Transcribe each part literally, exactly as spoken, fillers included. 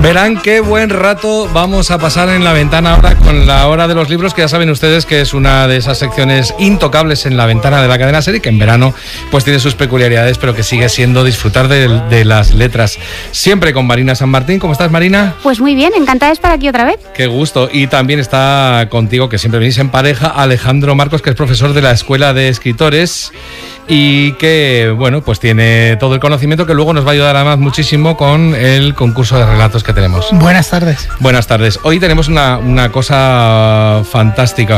Verán qué buen rato vamos a pasar en La Ventana ahora con la hora de los libros, que ya saben ustedes que es una de esas secciones intocables en La Ventana de la cadena SER, que en verano pues tiene sus peculiaridades, pero que sigue siendo disfrutar de, de las letras. Siempre con Marina San Martín. ¿Cómo estás, Marina? Pues muy bien, encantada de estar aquí otra vez. Qué gusto. Y también está contigo, que siempre venís en pareja, Alejandro Marcos, que es profesor de la Escuela de Escritores y que, bueno, pues tiene todo el conocimiento que luego nos va a ayudar además muchísimo con el concurso de relatos que tenemos. Buenas tardes. Buenas tardes. Hoy tenemos una, una cosa fantástica.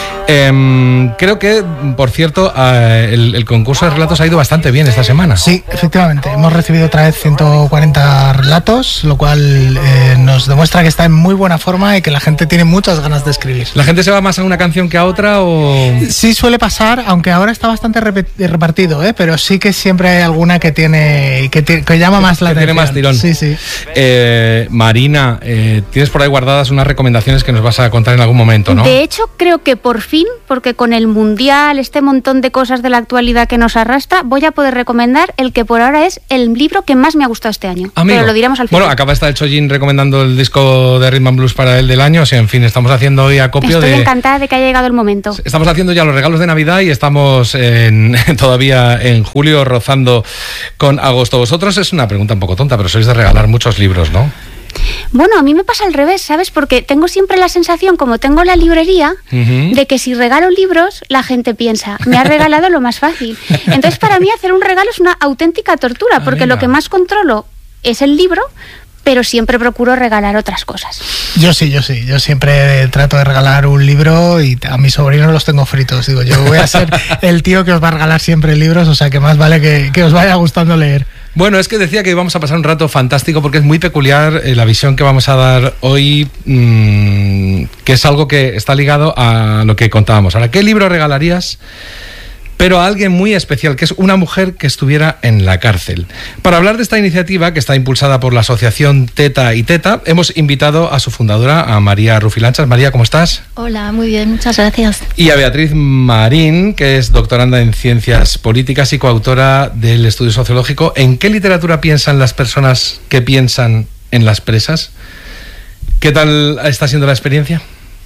Eh, creo que, por cierto, eh, el, el concurso de relatos ha ido bastante bien esta semana. Sí, efectivamente. Hemos recibido otra vez ciento cuarenta relatos, lo cual eh, nos demuestra que está en muy buena forma y que la gente tiene muchas ganas de escribir. ¿La gente se va más a una canción que a otra o...? Sí, suele pasar, aunque ahora está bastante repartido, ¿eh? Pero sí que siempre hay alguna que tiene que, te, que llama más la que atención. Tiene más tirón. Sí, sí. Eh, Marina, eh, tienes por ahí guardadas unas recomendaciones que nos vas a contar en algún momento, ¿no? De hecho, creo que por fin, porque con el Mundial, este montón de cosas de la actualidad que nos arrastra, voy a poder recomendar el que por ahora es el libro que más me ha gustado este año. Amigo. Pero lo diremos al final. Bueno, acaba de estar el Chollín recomendando el disco de Rhythm and Blues para él del año. O sea, en fin, estamos haciendo hoy acopio Estoy de... Estoy encantada de que haya llegado el momento. Estamos haciendo ya los regalos de Navidad y estamos en, todavía en julio, rozando con agosto. Vosotros, es una pregunta un poco tonta, pero sois de regalar muchos libros, ¿no? Bueno, a mí me pasa al revés, ¿sabes? Porque tengo siempre la sensación, como tengo la librería, uh-huh. de que si regalo libros, la gente piensa, me ha regalado lo más fácil. Entonces, para mí, hacer un regalo es una auténtica tortura, porque ah, lo que más controlo es el libro, pero siempre procuro regalar otras cosas. Yo sí, yo sí. Yo siempre trato de regalar un libro y a mis sobrinos los tengo fritos. Digo, yo voy a ser el tío que os va a regalar siempre libros, o sea que más vale que, que os vaya gustando leer. Bueno, es que decía que vamos a pasar un rato fantástico porque es muy peculiar eh, la visión que vamos a dar hoy, mmm, que es algo que está ligado a lo que contábamos. Ahora, ¿qué libro regalarías? Pero a alguien muy especial, que es una mujer que estuviera en la cárcel. Para hablar de esta iniciativa, que está impulsada por la asociación Teta y Teta, hemos invitado a su fundadora, a María Rufilanchas. María, ¿cómo estás? Hola, muy bien, muchas gracias. Y a Beatriz Marín, que es doctoranda en Ciencias Políticas y coautora del estudio sociológico. ¿En qué literatura piensan las personas que piensan en las presas? ¿Qué tal está siendo la experiencia?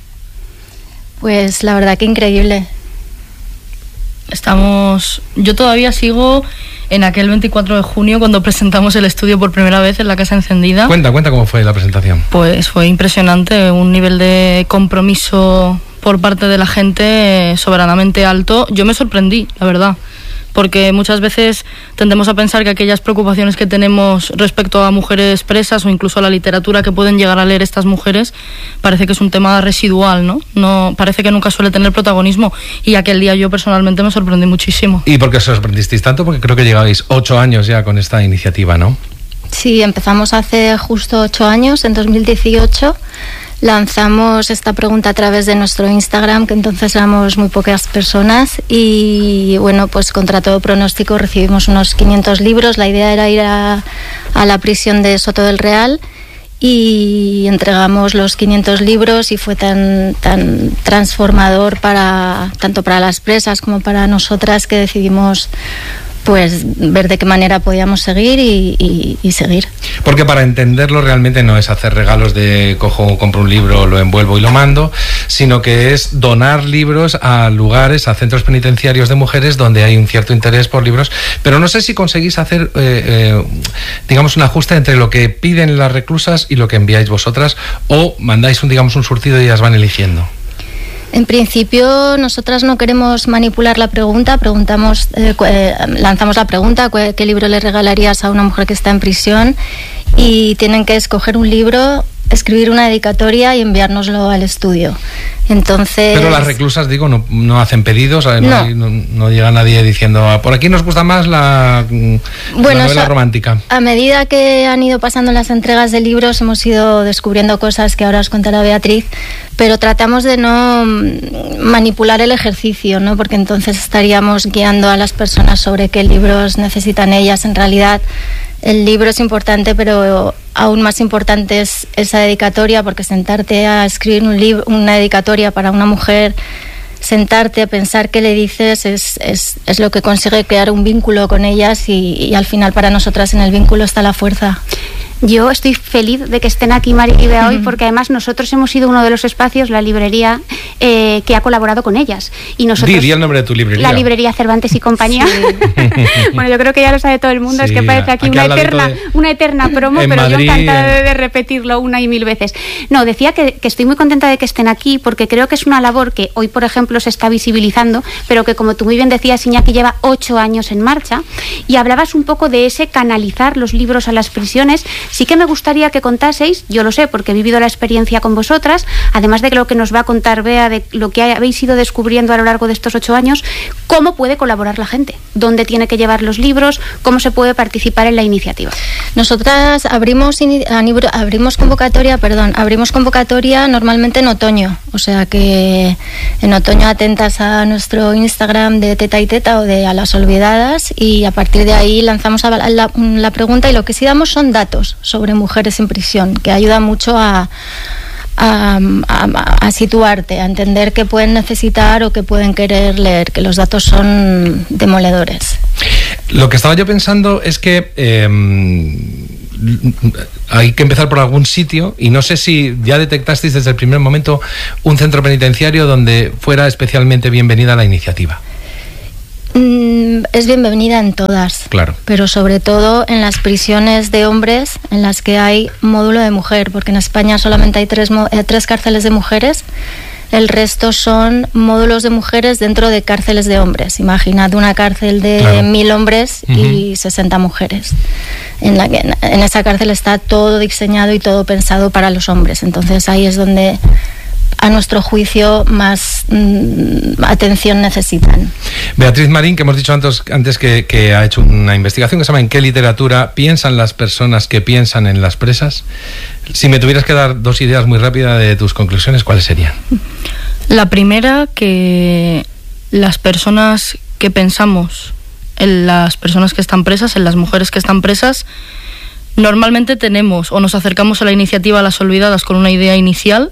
Pues la verdad que increíble. Estamos, yo todavía sigo en aquel veinticuatro de junio cuando presentamos el estudio por primera vez en la Casa Encendida. Cuenta, cuenta cómo fue la presentación. Pues fue impresionante, un nivel de compromiso por parte de la gente soberanamente alto. Yo me sorprendí, la verdad, porque muchas veces tendemos a pensar que aquellas preocupaciones que tenemos respecto a mujeres presas o incluso a la literatura que pueden llegar a leer estas mujeres, parece que es un tema residual, ¿no? No parece que nunca suele tener protagonismo, y aquel día yo personalmente me sorprendí muchísimo. ¿Y por qué os sorprendisteis tanto? Porque creo que llegáis ocho años ya con esta iniciativa, ¿no? Sí, empezamos hace justo ocho años, en dos mil dieciocho. Lanzamos esta pregunta a través de nuestro Instagram, que entonces éramos muy pocas personas, y bueno, pues contra todo pronóstico recibimos unos quinientos libros. La idea era ir a, a la prisión de Soto del Real y entregamos los quinientos libros, y fue tan, tan transformador para, tanto para las presas como para nosotras, que decidimos pues ver de qué manera podíamos seguir y, y, y seguir. Porque para entenderlo realmente no es hacer regalos de cojo, compro un libro, lo envuelvo y lo mando, sino que es donar libros a lugares, a centros penitenciarios de mujeres donde hay un cierto interés por libros, pero no sé si conseguís hacer, eh, eh, digamos, un ajuste entre lo que piden las reclusas y lo que enviáis vosotras, o mandáis un, digamos, un surtido y ellas van eligiendo. En principio, nosotras no queremos manipular la pregunta. Preguntamos, eh, eh, lanzamos la pregunta: ¿qué libro le regalarías a una mujer que está en prisión? Y tienen que escoger un libro, escribir una dedicatoria y enviárnoslo al estudio. Entonces... Pero las reclusas, digo, no, no hacen pedidos, no, no. Hay, no, no llega nadie diciendo, por aquí nos gusta más la, bueno, la novela eso, romántica. A medida que han ido pasando las entregas de libros, hemos ido descubriendo cosas que ahora os contará Beatriz, pero tratamos de no manipular el ejercicio, ¿no? Porque entonces estaríamos guiando a las personas sobre qué libros necesitan ellas. En realidad, el libro es importante, pero aún más importante es esa dedicatoria, porque sentarte a escribir un libro, una dedicatoria para una mujer, sentarte a pensar qué le dices, es, es, es lo que consigue crear un vínculo con ellas, y, y al final para nosotras en el vínculo está la fuerza. Yo estoy feliz de que estén aquí Mari y Bea hoy, porque además nosotros hemos sido uno de los espacios, la librería, eh, que ha colaborado con ellas. Y nosotros, di, di el nombre de tu librería. La librería Cervantes y Compañía. Sí. Bueno, yo creo que ya lo sabe todo el mundo, sí, es que parece aquí, aquí una eterna, de... una eterna promo, pero Madrid, yo encantada en... de repetirlo una y mil veces. No, decía que, que estoy muy contenta de que estén aquí, porque creo que es una labor que hoy, por ejemplo, se está visibilizando, pero que, como tú muy bien decías, Iñaki, lleva ocho años en marcha, y hablabas un poco de ese canalizar los libros a las prisiones. Sí que me gustaría que contaseis, yo lo sé porque he vivido la experiencia con vosotras, además de lo que nos va a contar Bea, de lo que habéis ido descubriendo a lo largo de estos ocho años, cómo puede colaborar la gente, dónde tiene que llevar los libros, cómo se puede participar en la iniciativa. Nosotras abrimos, abrimos convocatoria, perdón, abrimos convocatoria normalmente en otoño, o sea que en otoño atentas a nuestro Instagram de Teta y Teta o de A las Olvidadas, y a partir de ahí lanzamos la, la, la pregunta, y lo que sí damos son datos sobre mujeres en prisión, que ayuda mucho a, a, a, a situarte, a entender qué pueden necesitar o qué pueden querer leer, que los datos son demoledores. Lo que estaba yo pensando es que eh, hay que empezar por algún sitio, y no sé si ya detectasteis desde el primer momento un centro penitenciario donde fuera especialmente bienvenida la iniciativa. Es bienvenida en todas, claro, pero sobre todo en las prisiones de hombres en las que hay módulo de mujer, porque en España solamente hay tres, eh, tres cárceles de mujeres, el resto son módulos de mujeres dentro de cárceles de hombres. Imaginad una cárcel de claro. mil hombres uh-huh. y sesenta mujeres. En, la que, en esa cárcel está todo diseñado y todo pensado para los hombres, entonces ahí es donde, a nuestro juicio, más mmm, atención necesitan. Beatriz Marín, que hemos dicho antes, antes que, que ha hecho una investigación que se llama ¿En qué literatura piensan las personas que piensan en las presas? Si me tuvieras que dar dos ideas muy rápidas de tus conclusiones, ¿cuáles serían? La primera, que las personas que pensamos en las personas que están presas, en las mujeres que están presas, normalmente tenemos o nos acercamos a la iniciativa A las Olvidadas con una idea inicial,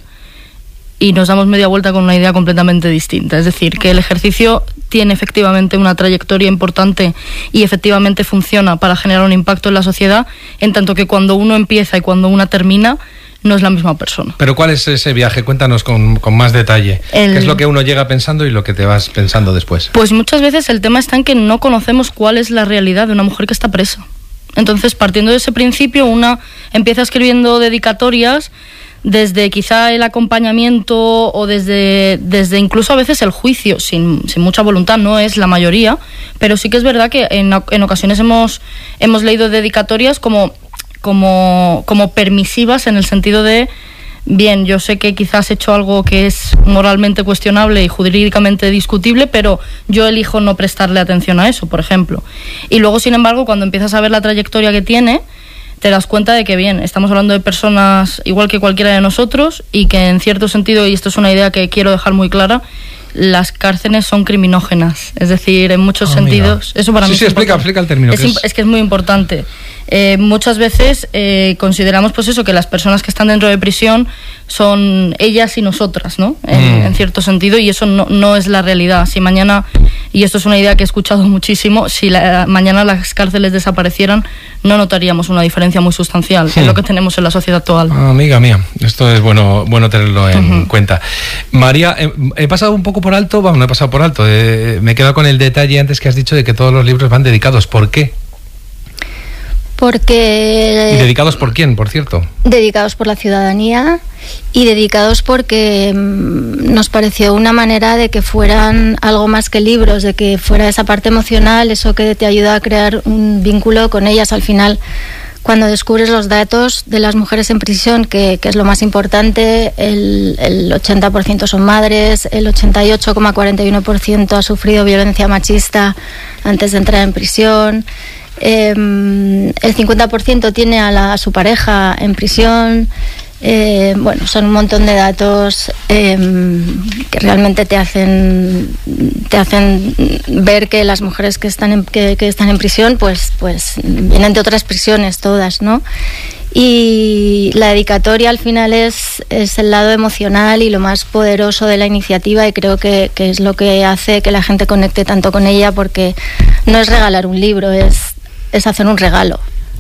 y nos damos media vuelta con una idea completamente distinta. Es decir, que el ejercicio tiene efectivamente una trayectoria importante y efectivamente funciona para generar un impacto en la sociedad, en tanto que cuando uno empieza y cuando una termina, no es la misma persona. Pero ¿cuál es ese viaje? Cuéntanos con, con más detalle. El... ¿Qué es lo que uno llega pensando y lo que te vas pensando después? Pues muchas veces el tema está en que no conocemos cuál es la realidad de una mujer que está presa. Entonces, partiendo de ese principio, una empieza escribiendo dedicatorias desde quizá el acompañamiento o desde, desde incluso a veces el juicio, sin, sin mucha voluntad, no es la mayoría, pero sí que es verdad que en, en ocasiones hemos, hemos leído dedicatorias como, como, como permisivas, en el sentido de, bien, yo sé que quizás he hecho algo que es moralmente cuestionable y jurídicamente discutible, pero yo elijo no prestarle atención a eso, por ejemplo. Y luego, sin embargo, cuando empiezas a ver la trayectoria que tiene, te das cuenta de que, bien, estamos hablando de personas igual que cualquiera de nosotros, y que en cierto sentido, y esto es una idea que quiero dejar muy clara, las cárceles son criminógenas. Es decir, en muchos oh, sentidos... Eso para sí, mí sí, es explica, explica el término. Es, es? es que es muy importante. Eh, muchas veces eh, consideramos, pues eso, que las personas que están dentro de prisión son ellas y nosotras, ¿no? En, mm. en cierto sentido, y eso no, no es la realidad. Si mañana, y esto es una idea que he escuchado muchísimo, si la, mañana las cárceles desaparecieran, no notaríamos una diferencia muy sustancial sí. en lo que tenemos en la sociedad actual. Ah, amiga mía, esto es bueno, bueno tenerlo en uh-huh. cuenta. María, eh, he pasado un poco por alto, bueno, no he pasado por alto, eh, me he quedado con el detalle antes que has dicho de que todos los libros van dedicados. ¿Por qué? Porque... ¿Y dedicados por quién, por cierto? Dedicados por la ciudadanía, y dedicados porque mmm, nos pareció una manera de que fueran algo más que libros, de que fuera esa parte emocional, eso que te ayuda a crear un vínculo con ellas. Al final, cuando descubres los datos de las mujeres en prisión, que, que es lo más importante, el, el ochenta por ciento son madres, el ochenta y ocho coma cuarenta y uno por ciento ha sufrido violencia machista antes de entrar en prisión, Eh, el cincuenta por ciento tiene a, la, a su pareja en prisión. Eh, bueno, son un montón de datos eh, que realmente te hacen te hacen ver que las mujeres que están en, que, que están en prisión pues, pues vienen de otras prisiones todas, ¿no? Y la dedicatoria al final es, es el lado emocional y lo más poderoso de la iniciativa, y creo que, que es lo que hace que la gente conecte tanto con ella, porque no es regalar un libro, es es hacer un regalo.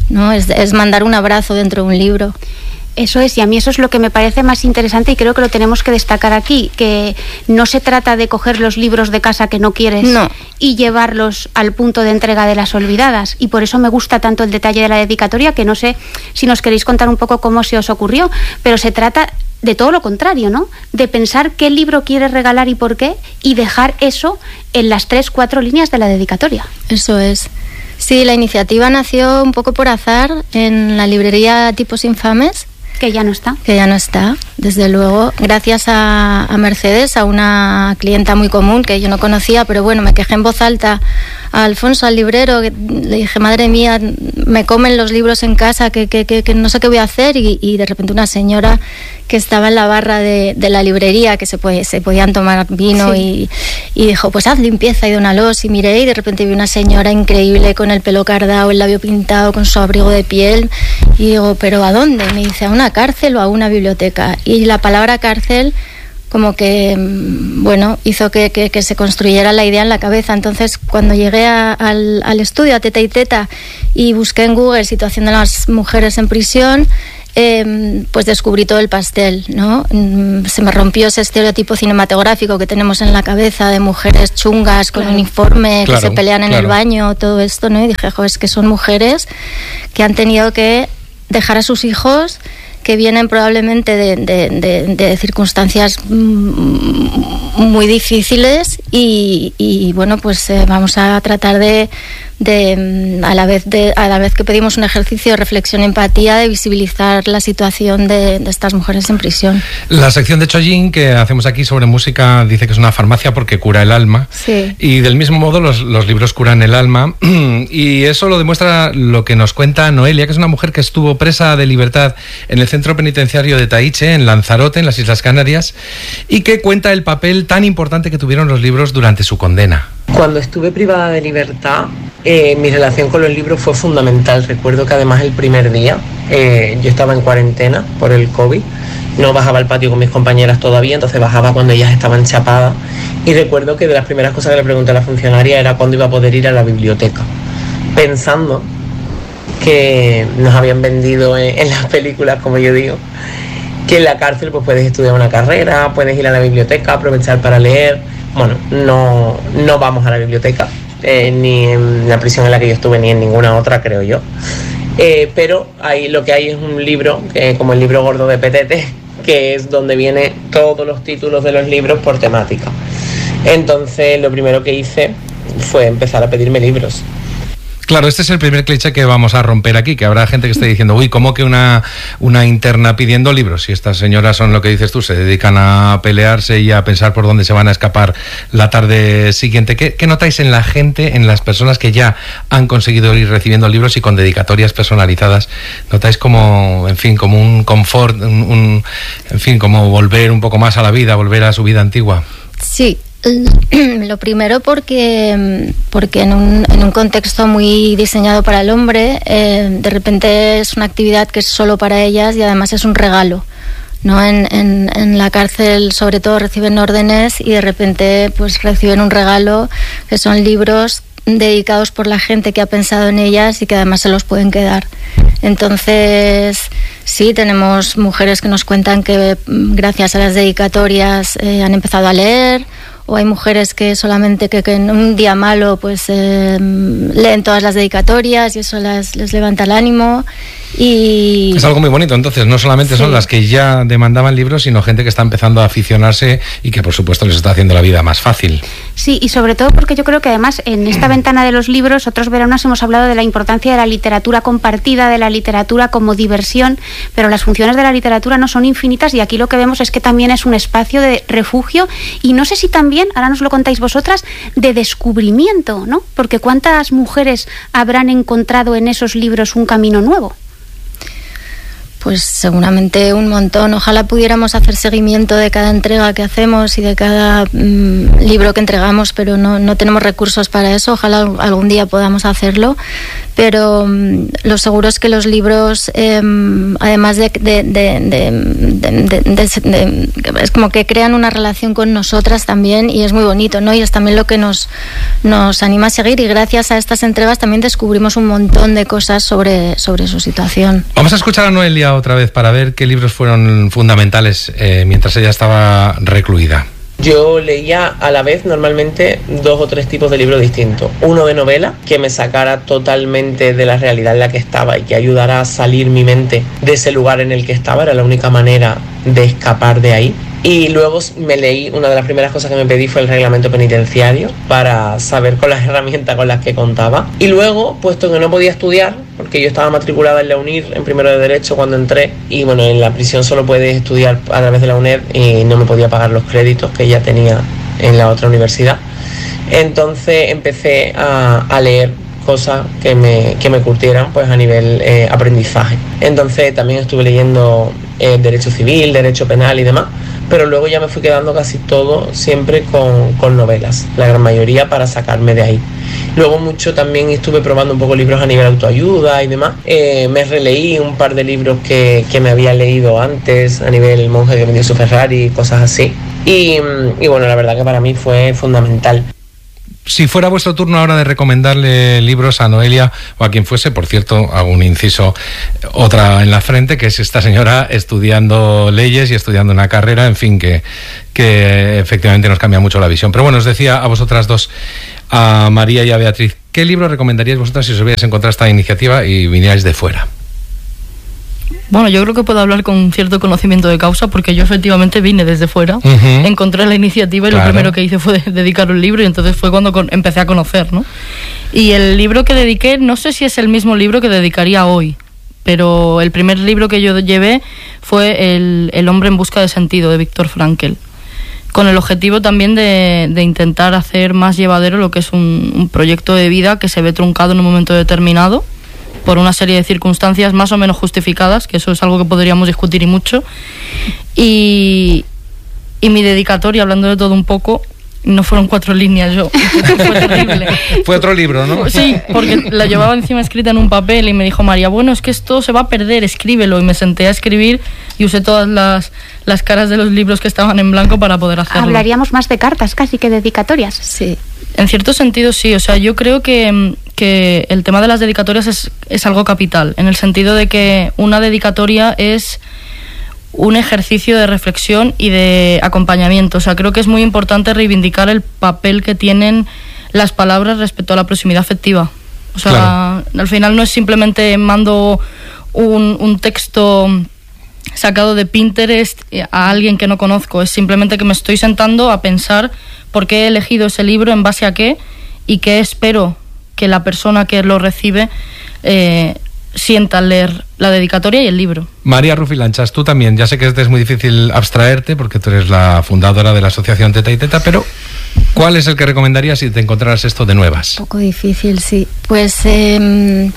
¿no? Es, es mandar un abrazo dentro de un libro. Eso es, y a mí eso es lo que me parece más interesante y creo que lo tenemos que destacar aquí, que no se trata de coger los libros de casa que no quieres no. y llevarlos al punto de entrega de las olvidadas, y por eso me gusta tanto el detalle de la dedicatoria, que no sé si nos queréis contar un poco cómo se os ocurrió, pero se trata de todo lo contrario, ¿no? De pensar qué libro quieres regalar y por qué, y dejar eso en las tres, cuatro líneas de la dedicatoria. Eso es. Sí, la iniciativa nació un poco por azar en la librería Tipos Infames, que ya no está. Que ya no está, desde luego. Gracias a, a Mercedes, a una clienta muy común que yo no conocía, pero bueno, me quejé en voz alta a Alfonso, al librero, que le dije, madre mía, me comen los libros en casa, que, que, que, que no sé qué voy a hacer. Y, y de repente una señora que estaba en la barra de, de la librería, que se, puede, se podían tomar vino, sí. y, y dijo, pues haz limpieza y dónalos. Y miré y de repente vi una señora increíble con el pelo cardado, el labio pintado, con su abrigo de piel. Y digo, ¿pero a dónde? Y me dice, ¿a una cárcel o a una biblioteca? Y la palabra cárcel como que, bueno, hizo que, que, que se construyera la idea en la cabeza. Entonces, cuando llegué a, al, al estudio, a Teta y Teta, y busqué en Google situación de las mujeres en prisión, eh, pues descubrí todo el pastel, ¿no? Se me rompió ese estereotipo cinematográfico que tenemos en la cabeza de mujeres chungas con claro. uniforme, claro, que se pelean en claro. el baño, todo esto, ¿no? Y dije, jo, es que son mujeres que han tenido que dejar a sus hijos, que vienen probablemente de, de, de, de circunstancias muy difíciles y, y bueno, pues eh, vamos a tratar de, de, a la vez de a la vez que pedimos un ejercicio de reflexión y empatía, de visibilizar la situación de, de estas mujeres en prisión. La sección de Chollín que hacemos aquí sobre música dice que es una farmacia porque cura el alma, sí. y del mismo modo los, los libros curan el alma, y eso lo demuestra lo que nos cuenta Noelia, que es una mujer que estuvo presa de libertad en el centro penitenciario de Taiche, en Lanzarote, en las Islas Canarias, y que cuenta el papel tan importante que tuvieron los libros durante su condena. Cuando estuve privada de libertad, eh, mi relación con los libros fue fundamental. Recuerdo que además el primer día eh, yo estaba en cuarentena por el COVID, no bajaba al patio con mis compañeras todavía, entonces bajaba cuando ellas estaban chapadas, y recuerdo que de las primeras cosas que le pregunté a la funcionaria era cuándo iba a poder ir a la biblioteca, pensando que nos habían vendido en, en las películas, como yo digo, que en la cárcel pues puedes estudiar una carrera, puedes ir a la biblioteca, aprovechar para leer. Bueno, no, no vamos a la biblioteca, eh, ni en la prisión en la que yo estuve, ni en ninguna otra, creo yo. Eh, pero ahí lo que hay es un libro, que, como el libro gordo de Petete, que es donde vienen todos los títulos de los libros por temática. Entonces lo primero que hice fue empezar a pedirme libros. Claro, este es el primer cliché que vamos a romper aquí, que habrá gente que esté diciendo, uy, ¿cómo que una, una interna pidiendo libros? Si estas señoras son lo que dices tú, se dedican a pelearse y a pensar por dónde se van a escapar la tarde siguiente. ¿Qué, qué notáis en la gente, en las personas que ya han conseguido ir recibiendo libros y con dedicatorias personalizadas? ¿Notáis como, en fin, como un confort, un, un, en fin, como volver un poco más a la vida, volver a su vida antigua? Sí. Lo primero porque, porque en, un, en un contexto muy diseñado para el hombre, eh, de repente es una actividad que es solo para ellas y además es un regalo, ¿no? En, en, en la cárcel sobre todo reciben órdenes y de repente pues reciben un regalo que son libros dedicados por la gente que ha pensado en ellas y que además se los pueden quedar. Entonces sí, tenemos mujeres que nos cuentan que gracias a las dedicatorias eh, han empezado a leer, o hay mujeres que solamente que, que en un día malo pues eh, leen todas las dedicatorias y eso las, les levanta el ánimo. Y es algo muy bonito, entonces no solamente sí. son las que ya demandaban libros, sino gente que está empezando a aficionarse y que por supuesto les está haciendo la vida más fácil. Sí, y sobre todo porque yo creo que además en esta ventana de los libros, otros veranos hemos hablado de la importancia de la literatura compartida, de la literatura como diversión, pero las funciones de la literatura no son infinitas y aquí lo que vemos es que también es un espacio de refugio y no sé si también, ahora nos lo contáis vosotras, de descubrimiento, ¿no? Porque ¿cuántas mujeres habrán encontrado en esos libros un camino nuevo? Pues seguramente un montón. Ojalá pudiéramos hacer seguimiento de cada entrega que hacemos y de cada mmm, libro que entregamos, pero no, no tenemos recursos para eso. Ojalá algún día podamos hacerlo. pero um, lo seguro es que los libros, eh, además de, de, de, de, de, de, de, de, es como que crean una relación con nosotras también, y es muy bonito, ¿no? Y es también lo que nos, nos anima a seguir, y gracias a estas entregas también descubrimos un montón de cosas sobre, sobre su situación. Vamos a escuchar a Noelia otra vez para ver qué libros fueron fundamentales eh, mientras ella estaba recluida. Yo leía a la vez normalmente dos o tres tipos de libros distintos. Uno de novela, que me sacara totalmente de la realidad en la que estaba y que ayudara a salir mi mente de ese lugar en el que estaba, era la única manera de escapar de ahí. Y luego me leí, una de las primeras cosas que me pedí fue el reglamento penitenciario para saber con las herramientas con las que contaba. Y luego, puesto que no podía estudiar, porque yo estaba matriculada en la UNIR en primero de Derecho cuando entré, y bueno, en la prisión solo puedes estudiar a través de la UNED y no me podía pagar los créditos que ya tenía en la otra universidad. Entonces empecé a, a leer cosas que me, que me curtieran pues a nivel eh, aprendizaje. Entonces también estuve leyendo eh, Derecho Civil, Derecho Penal y demás, pero luego ya me fui quedando casi todo siempre con, con novelas, la gran mayoría, para sacarme de ahí. Luego mucho también estuve probando un poco libros a nivel autoayuda y demás. Eh, me releí un par de libros que, que me había leído antes a nivel El monje que vendió su Ferrari, cosas así. Y, y bueno, la verdad que para mí fue fundamental. Si fuera vuestro turno ahora de recomendarle libros a Noelia o a quien fuese, por cierto, hago un inciso, otra en la frente, que es esta señora estudiando leyes y estudiando una carrera, en fin, que, que efectivamente nos cambia mucho la visión. Pero bueno, os decía a vosotras dos, a María y a Beatriz, ¿qué libro recomendaríais vosotras si os hubierais encontrado esta iniciativa y vinierais de fuera? Bueno, yo creo que puedo hablar con cierto conocimiento de causa, porque yo efectivamente vine desde fuera, uh-huh. encontré la iniciativa y claro. Lo primero que hice fue dedicar un libro, y entonces fue cuando con, empecé a conocer, ¿no? Y el libro que dediqué, no sé si es el mismo libro que dedicaría hoy, pero el primer libro que yo llevé fue El, el hombre en busca de sentido, de Viktor Frankl, con el objetivo también de, de intentar hacer más llevadero lo que es un, un proyecto de vida que se ve truncado en un momento determinado por una serie de circunstancias más o menos justificadas, que eso es algo que podríamos discutir y mucho. Y, y mi dedicatoria, hablando de todo un poco, no fueron cuatro líneas, yo. Fue terrible. Fue otro libro, ¿no? Sí, porque la llevaba encima escrita en un papel y me dijo María, bueno, es que esto se va a perder, escríbelo. Y me senté a escribir y usé todas las, las caras de los libros que estaban en blanco para poder hacerlo. Hablaríamos más de cartas casi que dedicatorias. Sí. En cierto sentido sí, o sea, yo creo que, que el tema de las dedicatorias es, es algo capital, en el sentido de que una dedicatoria es un ejercicio de reflexión y de acompañamiento. O sea, creo que es muy importante reivindicar el papel que tienen las palabras respecto a la proximidad afectiva. O sea, claro. Al final no es simplemente mando un, un texto sacado de Pinterest a alguien que no conozco, es simplemente que me estoy sentando a pensar por qué he elegido ese libro, en base a qué, y qué espero que la persona que lo recibe eh, sienta al leer la dedicatoria y el libro. María Rufilanchas, tú también, ya sé que es muy difícil abstraerte porque tú eres la fundadora de la asociación Teta y Teta, pero ¿cuál es el que recomendarías si te encontraras esto de nuevas? Un poco difícil, sí. Pues... Eh...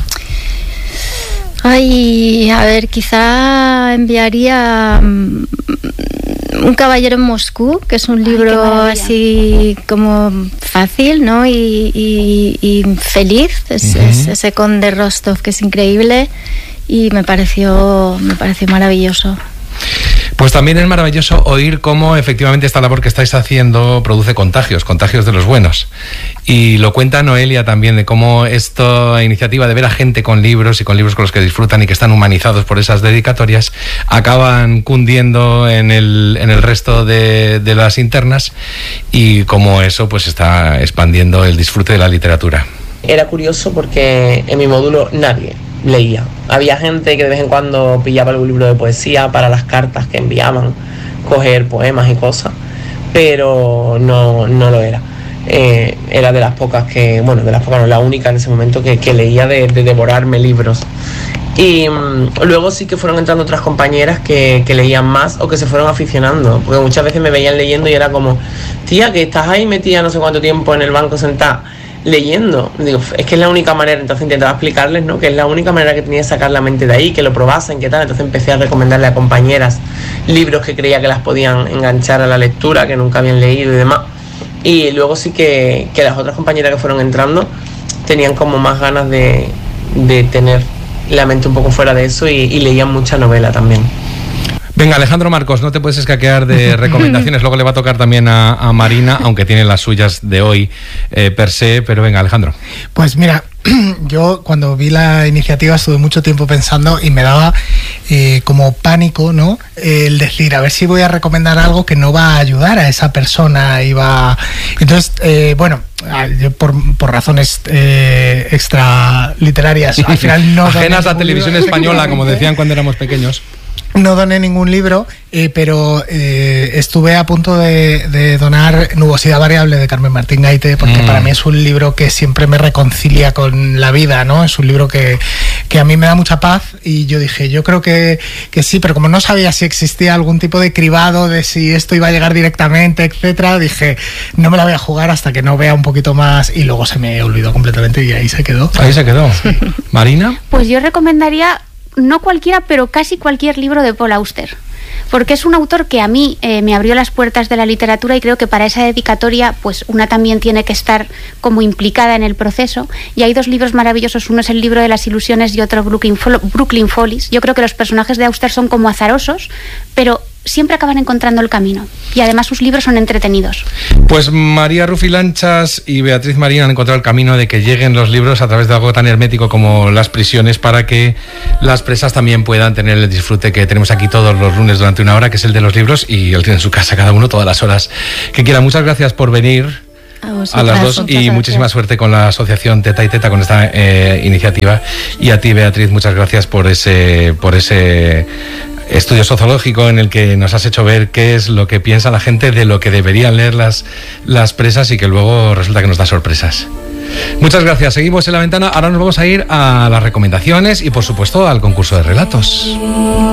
Ay, a ver, quizá enviaría um, Un caballero en Moscú, que es un libro Ay, así como fácil, ¿no? Y, y, y feliz. Es, uh-huh. es ese conde Rostov que es increíble y me pareció, me pareció maravilloso. Pues también es maravilloso oír cómo efectivamente esta labor que estáis haciendo produce contagios, contagios de los buenos. Y lo cuenta Noelia también, de cómo esta iniciativa de ver a gente con libros y con libros con los que disfrutan y que están humanizados por esas dedicatorias, acaban cundiendo en el, en el resto de, de las internas, y cómo eso pues está expandiendo el disfrute de la literatura. Era curioso porque en mi módulo nadie leía. Había gente que de vez en cuando pillaba algún libro de poesía para las cartas que enviaban, coger poemas y cosas, pero no, no lo era. Eh, era de las pocas que, bueno, de las pocas no, la única en ese momento que, que leía de, de devorarme libros. Y um, luego sí que fueron entrando otras compañeras que, que leían más o que se fueron aficionando, porque muchas veces me veían leyendo y era como, tía, que estás ahí metida no sé cuánto tiempo en el banco sentada leyendo. Digo, es que es la única manera. Entonces intentaba explicarles, ¿no?, que es la única manera que tenía de sacar la mente de ahí, que lo probasen, que tal. Entonces empecé a recomendarle a compañeras libros que creía que las podían enganchar a la lectura, que nunca habían leído y demás. Y luego sí que, que las otras compañeras que fueron entrando tenían como más ganas de, de tener la mente un poco fuera de eso y, y leía mucha novela también. Venga, Alejandro Marcos, no te puedes escaquear de recomendaciones, luego le va a tocar también a, a Marina, aunque tiene las suyas de hoy eh, per se, pero venga, Alejandro. Pues mira, yo cuando vi la iniciativa estuve mucho tiempo pensando y me daba eh, como pánico, ¿no? El decir, a ver si voy a recomendar algo que no va a ayudar a esa persona y va... Entonces, eh, bueno, yo por, por razones eh, extra literarias, al final no... Ajenas a televisión española, como decían cuando éramos pequeños. No doné ningún libro, eh, pero eh, estuve a punto de, de donar Nubosidad Variable de Carmen Martín Gaite, porque mm. para mí es un libro que siempre me reconcilia con la vida, ¿no? Es un libro que, que a mí me da mucha paz y yo dije, yo creo que, que sí, pero como no sabía si existía algún tipo de cribado, de si esto iba a llegar directamente, etcétera, dije, no me la voy a jugar hasta que no vea un poquito más, y luego se me olvidó completamente y ahí se quedó. Ahí se quedó. Sí. ¿Marina? Pues yo recomendaría... no cualquiera, pero casi cualquier libro de Paul Auster, porque es un autor que a mí eh, me abrió las puertas de la literatura y creo que para esa dedicatoria pues una también tiene que estar como implicada en el proceso, y hay dos libros maravillosos, uno es El libro de las ilusiones y otro Brooklyn, Brooklyn Follies. Yo creo que los personajes de Auster son como azarosos, pero siempre acaban encontrando el camino, y además sus libros son entretenidos. Pues María Rufilanchas y Beatriz Marín han encontrado el camino de que lleguen los libros a través de algo tan hermético como las prisiones, para que las presas también puedan tener el disfrute que tenemos aquí todos los lunes durante una hora, que es el de los libros, y el tiene en su casa cada uno todas las horas que quiera. Muchas gracias por venir a, a las dos, y gracias. Muchísima suerte con la asociación Teta y Teta, con esta eh, iniciativa, y a ti, Beatriz, muchas gracias por ese por ese estudio sociológico en el que nos has hecho ver qué es lo que piensa la gente de lo que deberían leer las, las presas, y que luego resulta que nos da sorpresas. Muchas gracias, seguimos en La Ventana. Ahora nos vamos a ir a las recomendaciones y por supuesto al concurso de relatos.